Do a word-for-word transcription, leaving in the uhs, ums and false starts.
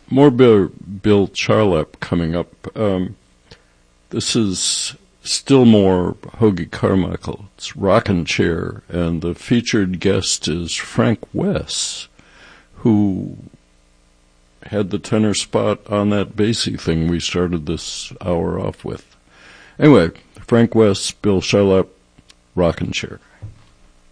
more Bill, Bill Charlap coming up. Um, this is still more Hoagy Carmichael. It's Rockin' Chair, and the featured guest is Frank Wess, who had the tenor spot on that Basie thing we started this hour off with. Anyway, Frank Wess, Bill Charlap, Rockin' Chair.